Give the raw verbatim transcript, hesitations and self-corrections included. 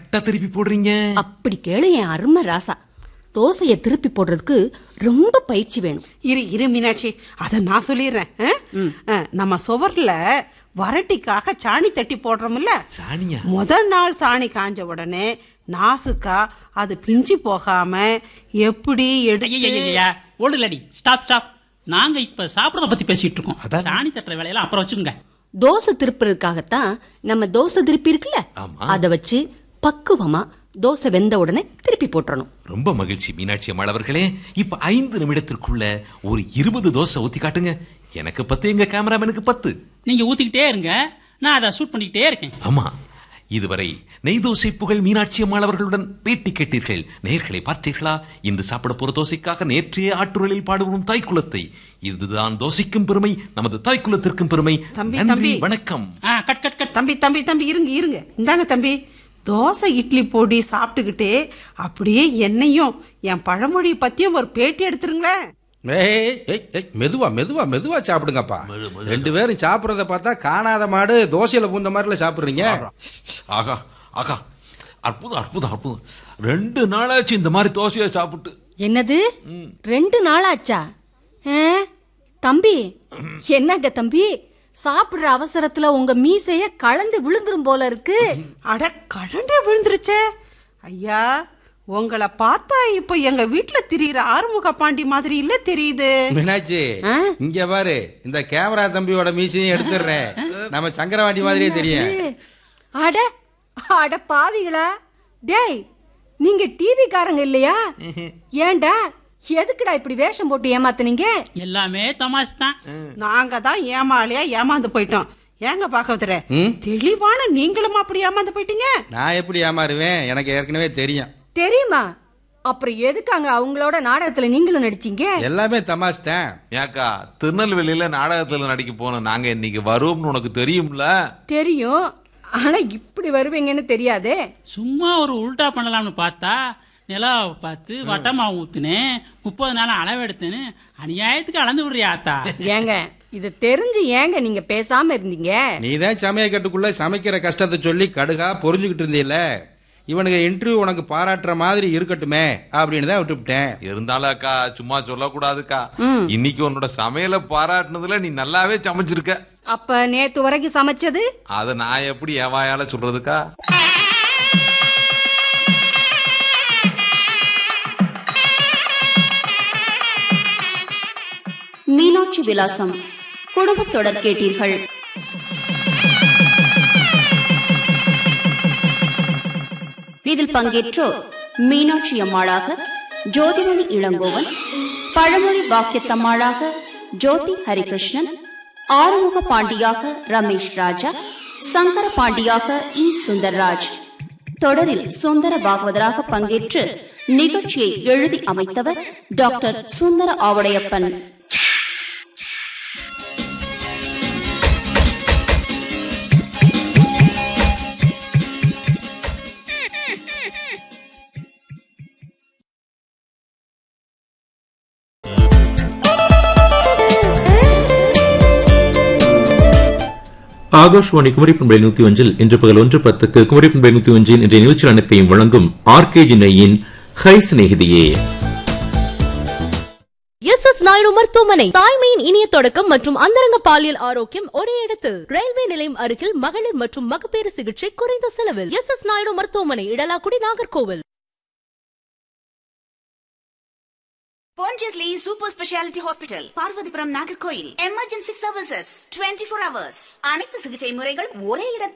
கரெக்டா திருப்பி போடுறீங்க. அப்படி கேளு என் அருமை ராசா. தோசைய திருப்பி போடுறதுக்கு ரொம்ப பயிற்சி வேணும். இரு இரு மீனாட்சி, அத நான் சொல்லிடுறேன். நம்ம சுவர்ல வரட்டிக்காக சாணி தட்டி போடுறோம்ல, சாணியா? முதல் நாள் சாணி காஞ்ச உடனே நாசுக்கா அது பிஞ்சு போகாம எப்படி ஓடுலடி. Stop stop. நாங்க இப்ப சாப்பிடறத பத்தி பேசிட்டு இருக்கோம். சாணி தட்டுற வேலையெல்லாம் அப்புறம் வச்சுங்க. தோசை திருப்புறதுக்காகத்தான் நம்ம தோசை திருப்பி இருக்குல்ல, அத வச்சு பக்குவமா தோசை வெந்த உடனே திருப்பி போட்டுறணும். ரொம்ப மகிழ்ச்சி மீனாட்சி அம்மாள் அவர்களே. இப்ப ஐந்து நிமிடத்திற்குள்ள ஒரு இருபது தோசை ஊத்தி காட்டுங்க. எனக்கு பத்து, எங்க கேமராமேனுக்கு பத்து. நீங்க ஊத்திக்கிட்டே இருங்க, நான் அதை ஷூட் பண்ணிக்கிட்டே இருக்கேன். ஆமா, இதுவரை நெய் தோசை புகழ் மீனாட்சி அம்மாள் அவர்களுடன் பேட்டி கேட்டீர்கள். நேயர்களை பார்த்தீர்களா? இன்று சாப்பிட போற தோசைக்காக நேற்றைய ஆட்டுரலில் பாடுவோம் தாய் குலத்தை. இதுதான் தோசைக்கும் பெருமை, நமது தாய் குலத்திற்கும் பெருமை. நன்றி, வணக்கம். Cut cut cut. தம்பி தம்பி தம்பி இருங்க இருங்க, இந்தாங்க தம்பி. தோசை இட்லி பொடி சாப்பிட்டுக்கிட்டே அப்படியே என்னையும் என் பழமொழி பத்தியும் ஒரு பேட்டி எடுத்துருங்களேன். மெதுவா மெதுவா மெதுவா சாப்பிடுங்கப்பா. ரெண்டு பேரும் சாப்பிடறத பார்த்தா காணாத மாடு தோசையில பூந்த மாதிரில சாப்பிடுறீங்க. ஆகா ஆகா, அற்புதம் அற்புதம் அற்புதம். ரெண்டு நாளாச்சு இந்த மாதிரி தோசையை சாப்பிட்டு. என்னது ரெண்டு நாளாச்சா? தம்பி என்னங்க தம்பி, சாப்பிடுற அவசரத்துல உங்க மீசைய கலந்து விழுந்துரும் போல இருக்கு. அட, கலண்டே விழுந்துருச்சே ஐயா. உங்களை பார்த்தா இப்ப எங்க வீட்டுல திரியிற ஆறுமுக பாண்டி மாதிரி இல்ல தெரியுது. மீனாட்சி, இங்க பாரு, இந்த கேமரா தம்பியோட மீசையும் எடுத்துடுறேன். நம்ம சங்கரவாண்டி மாதிரியே தெரியும். அட அட பாவிகளா, டேய் நீங்க டிவி காரங்க இல்லையா? ஏண்டா எதுக்குடா இப்படி வேஷம் போட்டு ஏமாத்துனீங்க? எல்லாமே தமாஷ் தான். நாங்க தான் ஏமாளியா ஏமாந்து போயிட்டோம். ஏங்க பாக்கவதர, தெளிவான நீங்களும் அப்படி ஏமாந்து போயிட்டீங்க. நான் எப்படி ஏமாறுவேன்? எனக்கு ஏற்கனவே தெரியும். தெரியுமா? அப்புறம் எதுக்காங்க அவங்களோட நாடகத்துல நீங்களும் நடிச்சீங்க? எல்லாமே தமாஷ் தான். ஏக்கா, திருநெல்வேலியில நாடகத்துல நடிக்க போன நாங்க இன்னைக்கு வருவோம்னு உனக்கு தெரியும்ல? தெரியும், ஆனா இப்படி வருவீங்கன்னு தெரியாதே. சும்மா ஒரு உல்டா பண்ணலாம்னு பார்த்தா நிலாவை பார்த்து வட்டமா ஊத்துனேன், முப்பது நாள் அளவெடுத்தேன்னு அநியாயத்துக்கு அளந்து விடுறியாத்தா. ஏங்க இது தெரிஞ்சு ஏங்க நீங்க பேசாம இருந்தீங்க? நீதான் சமயக்கட்டுக்குள்ள சமைக்கிற கஷ்டத்தை சொல்லி கடுகா பொறிஞ்சுக்கிட்டு இருந்தீல. இவனுக்கு இன்டர்வியூ உனக்கு பாராட்டுற மாதிரி இருக்கட்டுமே அப்படின்னு தான் விட்டுவிட்டேன். இருந்தாலும் அக்கா, சும்மா சொல்லக்கூடாதுக்கா. இன்னைக்கு உன்னோட சமையல பாராட்டுனதுல நீ நல்லாவே சமைச்சிருக்க. அப்ப நேத்து வரைக்கும் சமைச்சது அத நான் எப்படி ஏவாயால சொல்றதுக்கா? மீனாட்சி விலாசம் குடும்பத் தொடர் கேட்டீர்கள். இதில் பங்கேற்றோர் மீனாட்சி அம்மாளாக ஜோதிமணி இளங்கோவன், பழமொழி வாக்கியத்தம்மாளாக ஜோதி ஹரிகிருஷ்ணன், ஆறுமுக பாண்டியாக ரமேஷ் ராஜா, சங்கர பாண்டியாக இ சுந்தர்ராஜ். தொடரில் சுந்தர பாகவதராக பங்கேற்று நிகழ்ச்சியை எழுதி அமைத்தவர் டாக்டர் சுந்தர ஆவடையப்பன். ஆகாஷ்வாணி குமரி பண்பை நூத்தி ஒன்றில் இன்று பகல் ஒன்று பத்துக்கு குமரி பண்பை நூத்தி ஒன்றின் இன்றைய நிகழ்ச்சிகள் அனைத்தையும் வழங்கும் ஆர்கேஜி நெய்யின் ஹை சிநேகிதியே. எஸ் எஸ் நாயுடு மருத்துவமனை, தாய்மையின் இனிய தொடக்கம் மற்றும் அந்தரங்க பாலியல் ஆரோக்கியம் ஒரே இடத்தில். ரயில்வே நிலையம் அருகில் மகளிர் மற்றும் மகப்பேறு சிகிச்சை குறைந்த செலவில். எஸ் எஸ் நாயுடு மருத்துவமனை, Idalakudi, Nagercoil. Pondicherry Super Speciality Hospital, Parvathipuram, Nagercoil. Emergency services twenty four hours. அனைத்து சிகிச்சை முறைகள் ஒரே இடத்தில்.